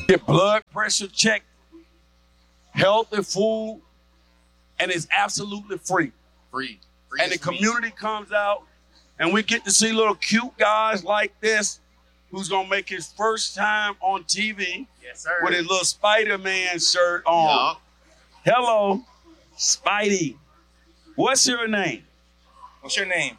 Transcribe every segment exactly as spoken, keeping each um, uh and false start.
Get blood pressure checked, healthy food, and it's absolutely free. Free. Free And the is free. community comes out, and we get to see little cute guys like this who's going to make his first time on T V Yes, sir. with his little Spider-Man shirt on. Yup. Hello, Spidey. What's your name? What's your name?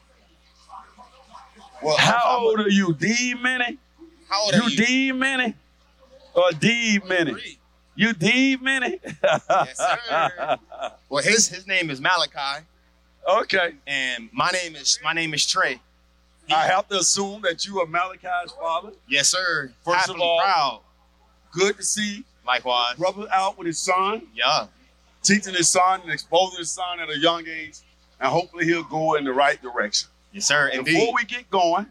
Well, How I'm- old are you? D Minnie? How old are You you? D Minnie? Or D Minnie? Three. You D Minnie? Yes, sir. Well, his his name is Malachi, Okay. and my name is my name is Trey. I have to assume that you are Malachi's father. Yes, sir. First Happily of all- proud. Good to see Likewise. brother out with his son, Yeah. teaching his son and exposing his son at a young age, and hopefully he'll go in the right direction. Yes, sir. And Indeed. before we get going,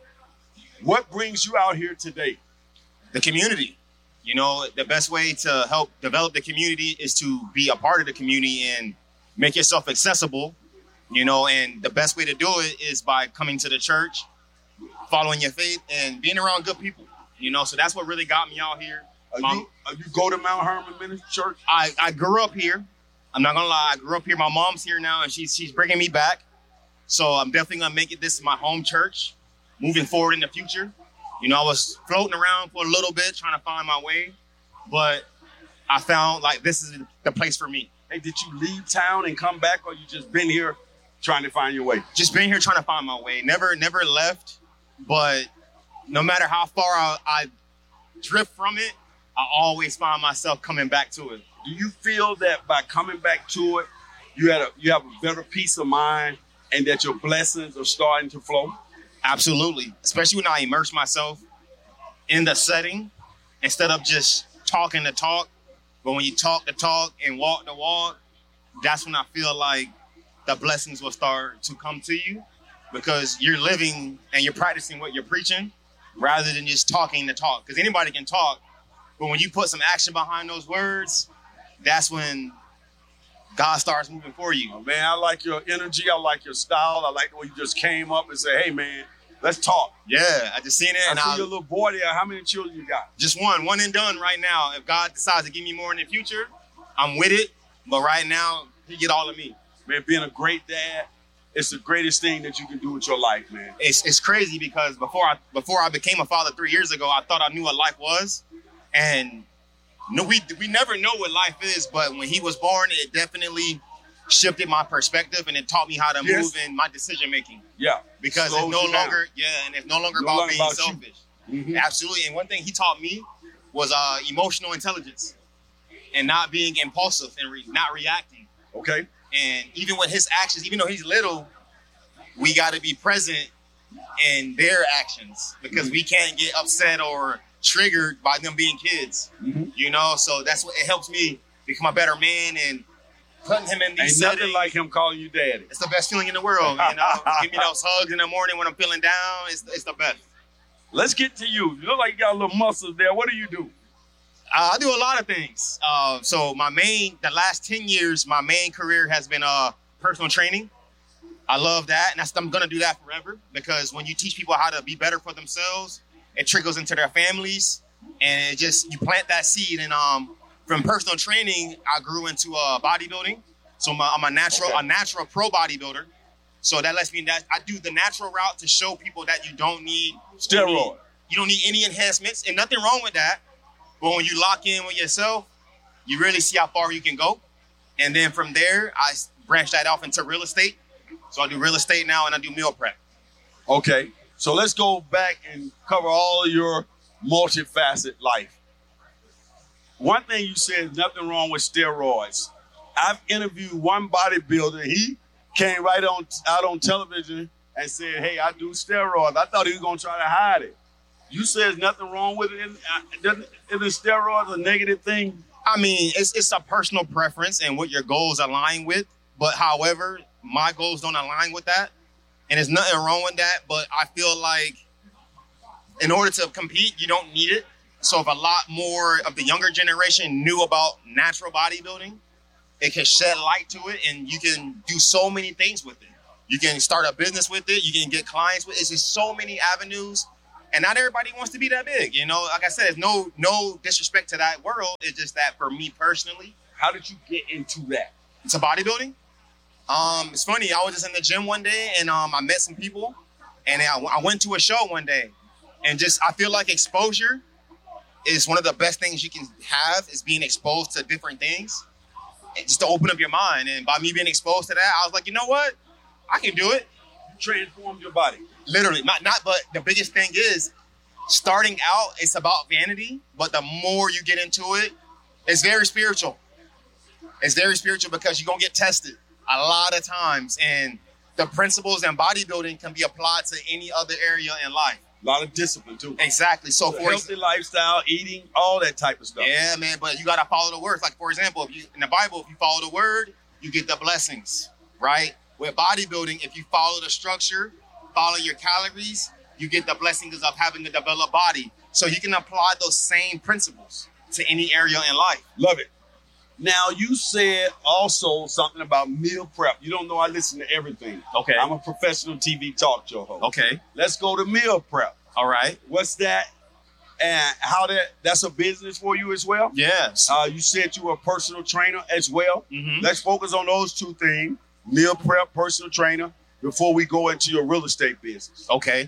what brings you out here today? The community. You know, the best way to help develop the community is to be a part of the community and make yourself accessible, you know, and the best way to do it is by coming to the church, following your faith, and being around good people, you know, so that's what really got me out here. Are Mom- you, are you go to Mount Hermon Ministry Church? I, I grew up here. I'm not gonna lie, I grew up here. My mom's here now, and she's she's bringing me back. So I'm definitely gonna make it this my home church, moving forward in the future. You know, I was floating around for a little bit, trying to find my way, but I found like this is the place for me. Hey, did you leave town and come back, or you just been here trying to find your way? Just being here trying to find my way. Never never left, but no matter how far I, I drift from it, I always find myself coming back to it. Do you feel that by coming back to it, you had a you have a better peace of mind, and that your blessings are starting to flow? Absolutely. Especially when I immerse myself in the setting instead of just talking the talk. But when you talk the talk and walk the walk, that's when I feel like the blessings will start to come to you because you're living and you're practicing what you're preaching rather than just talking the talk. Because anybody can talk, but when you put some action behind those words, that's when God starts moving for you. Oh, man, I like your energy. I like your style. I like the way you just came up and said, hey, man, let's talk. Yeah, I just seen it. I And see I, your little boy there. How many children you got? just one, one and done right now. If God decides to give me more in the future, I'm with it. But right now, he get all of me. Man, being a great dad, it's the greatest thing that you can do with your life, man. It's it's crazy because before I before I became a father three years ago, I thought I knew what life was, and no, we we never know what life is. But when he was born, it definitely shifted my perspective and it taught me how to Yes. move in my decision making. Yeah. Because Slows it's no you down. longer yeah, and it's no longer No about longer being about you. selfish. Mhm. Absolutely. And one thing he taught me was uh, emotional intelligence and not being impulsive and re- not reacting. Okay. And even with his actions, even though he's little, we got to be present in their actions because we can't get upset or triggered by them being kids. Mhm. You know, so that's what it helps me become a better man and putting him in these Ain't nothing settings. like him calling you daddy. It's the best feeling in the world. You know, give me those hugs in the morning when I'm feeling down. It's, it's the best. Let's get to you. You look like you got a little muscles there. What do you do? Uh, I do a lot of things. Uh, so my main, the last ten years, my main career has been uh, personal training. I love that, and that's, I'm gonna do that forever because when you teach people how to be better for themselves, it trickles into their families, and it just you plant that seed. And um, from personal training, I grew into uh, bodybuilding. So my, I'm a natural, Okay. a natural pro bodybuilder. So that lets me that I do the natural route to show people that you don't need Steroid. any- you don't need any enhancements, and nothing wrong with that. But when you lock in with yourself, you really see how far you can go. And then from there, I branched that off into real estate. So I do real estate now and I do meal prep. Okay. So let's go back and cover all of your multifaceted life. One thing you said is nothing wrong with steroids. I've interviewed one bodybuilder. He came right on out on television and said, hey, I do steroids. I thought he was going to try to hide it. You said there's nothing wrong with it. Isn't- Isn't isn't steroids a negative thing? I mean, it's it's a personal preference and what your goals align with. But however, my goals don't align with that. And there's nothing wrong with that. But I feel like in order to compete, you don't need it. So if a lot more of the younger generation knew about natural bodybuilding, it can shed light to it and you can do so many things with it. You can start a business with it. You can get clients with it. It's just so many avenues And not everybody wants to be that big. You know, like I said, it's no no disrespect to that world. It's just that for me personally. How did you get into that? It's a bodybuilding. Um, it's funny. I was just in the gym one day and um, I met some people, and I, I went to a show one day, and just I feel like exposure is one of the best things you can have, is being exposed to different things, and just to open up your mind. And by me being exposed to that, I was like, you know what, I can do it. You transformed your body. Literally, not not. But the biggest thing is, starting out, it's about vanity, but the more you get into it, it's very spiritual. It's very spiritual because you're gonna get tested a lot of times, and the principles in bodybuilding can be applied to any other area in life. A lot of discipline too. Exactly. So, so for healthy lifestyle, eating, all that type of stuff. Yeah, man. But you gotta follow the words. Like, for example, if you in the Bible, if you follow the word, you get the blessings, right? With bodybuilding, if you follow the structure, follow your calories, you get the blessings of having a developed body. So you can apply those same principles to any area in life. Love it. Now, you said also something about meal prep. You don't know I listen to everything. Okay. I'm a professional T V talk show host. Okay. Let's go to meal prep. All right. What's that? And how that, that's a business for you as well? Yes. Uh, you said you were a personal trainer as well. Mm-hmm. Let's focus on those two things, meal prep, personal trainer, before we go into your real estate business. Okay.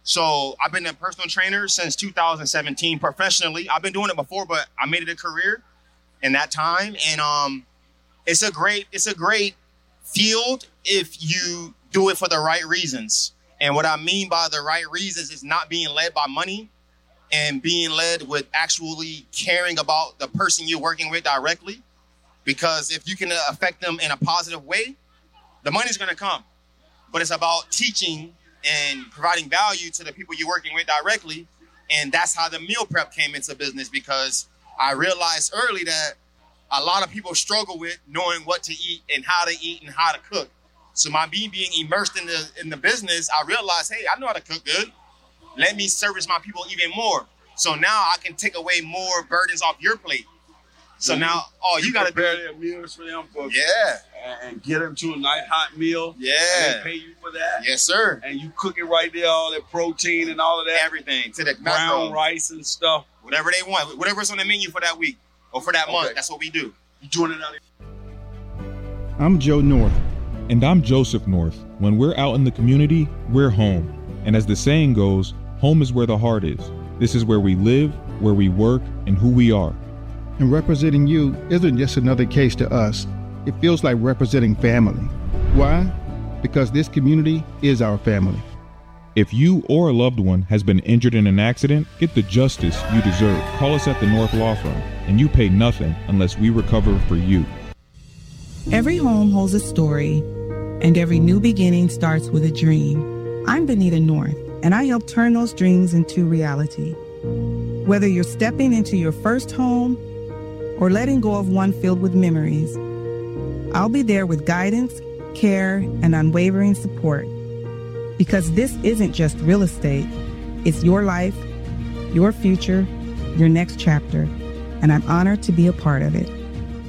So I've been a personal trainer since two thousand seventeen professionally. I've been doing it before, but I made it a career in that time. And um, it's a great, it's a great field if you do it for the right reasons. And what I mean by the right reasons is not being led by money and being led with actually caring about the person you're working with directly. Because if you can affect them in a positive way, the money's going to come. But it's about teaching and providing value to the people you're working with directly. And that's how the meal prep came into business, because I realized early that a lot of people struggle with knowing what to eat and how to eat and how to cook. So my me being immersed in the in the business, I realized, hey, I know how to cook good. Let me service my people even more. So now I can take away more burdens off your plate. So mm-hmm. now, oh, you, you got to prepare their meals for them, for yeah, and, and get them to a nice hot meal. Yeah, and they pay you for that. Yes, sir. And you cook it right there, all that protein and all of that, everything to the brown macro. rice and stuff, whatever they want, whatever's on the menu for that week or for that okay. month. That's what we do. You doing it out here? I'm Joe North. And I'm Joseph North. When we're out in the community, we're home. And as the saying goes, home is where the heart is. This is where we live, where we work, and who we are. And representing you isn't just another case to us. It feels like representing family. Why? Because this community is our family. If you or a loved one has been injured in an accident, get the justice you deserve. Call us at the North Law Firm, and you pay nothing unless we recover for you. Every home holds a story, and every new beginning starts with a dream. I'm Benita North, and I help turn those dreams into reality. Whether you're stepping into your first home or letting go of one filled with memories, I'll be there with guidance, care, and unwavering support. Because this isn't just real estate, it's your life, your future, your next chapter, and I'm honored to be a part of it.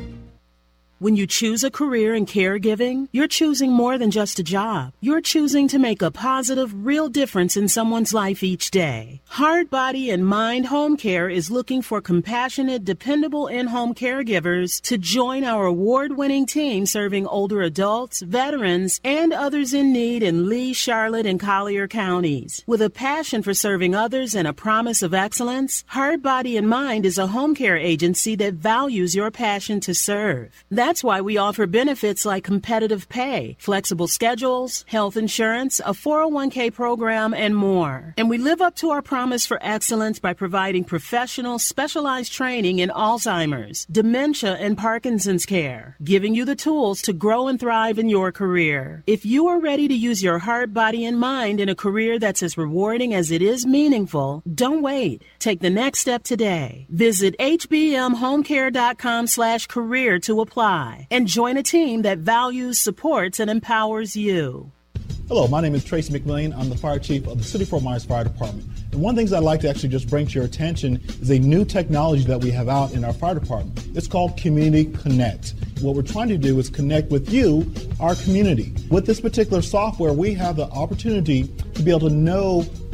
When you choose a career in caregiving, you're choosing more than just a job. You're choosing to make a positive, real difference in someone's life each day. Heart, Body, and Mind Home Care is looking for compassionate, dependable in-home caregivers to join our award-winning team serving older adults, veterans, and others in need in Lee, Charlotte, and Collier counties. With a passion for serving others and a promise of excellence, Heart, Body, and Mind is a home care agency that values your passion to serve. That's That's why we offer benefits like competitive pay, flexible schedules, health insurance, a four oh one k program, and more. And we live up to our promise for excellence by providing professional, specialized training in Alzheimer's, dementia, and Parkinson's care, giving you the tools to grow and thrive in your career. If you are ready to use your heart, body, and mind in a career that's as rewarding as it is meaningful, don't wait. Take the next step today. Visit hbmhomecare.com slash career to apply. And join a team that values, supports, and empowers you. Hello, my name is Tracy McMillian. I'm the fire chief of the City of Fort Myers Fire Department. And one of the things I'd like to actually just bring to your attention is a new technology that we have out in our fire department. It's called Community Connect. What we're trying to do is connect with you, our community. With this particular software, we have the opportunity to be able to know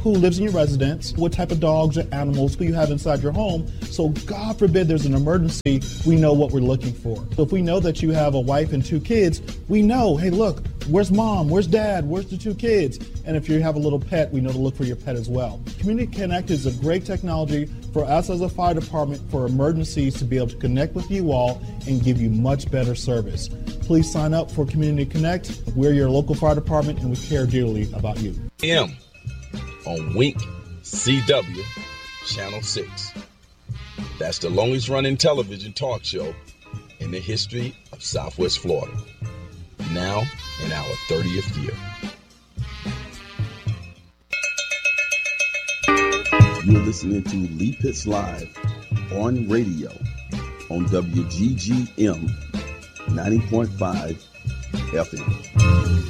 who lives in your residence, what type of dogs or animals who you have inside your home. So God forbid there's an emergency, we know what we're looking for. So if we know that you have a wife and two kids, we know, hey, look, where's mom? Where's dad? Where's the two kids? And if you have a little pet, we know to look for your pet as well. Community Connect is a great technology for us as a fire department for emergencies to be able to connect with you all and give you much better service. Please sign up for Community Connect. We're your local fire department and we care dearly about you. M on Wink C W Channel six. That's the longest running television talk show in the history of Southwest Florida. Now in our thirtieth year. You're listening to Lee Pitts Live on radio on W G G M ninety point five F M.